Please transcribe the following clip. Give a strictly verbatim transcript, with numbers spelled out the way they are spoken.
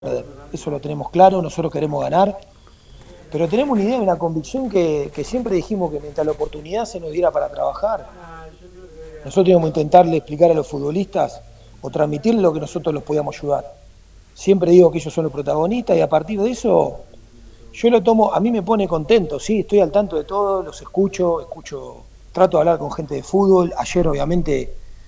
perder. Eso lo tenemos claro, nosotros queremos ganar, pero tenemos una idea y una convicción que, que siempre dijimos que mientras la oportunidad se nos diera para trabajar, nosotros íbamos a intentarle explicar a los futbolistas o transmitirles lo que nosotros los podíamos ayudar. Siempre digo que ellos son los protagonistas y a partir de eso yo lo tomo, a mí me pone contento, sí, estoy al tanto de todo, los escucho, escucho, trato de hablar con gente de fútbol. Ayer obviamente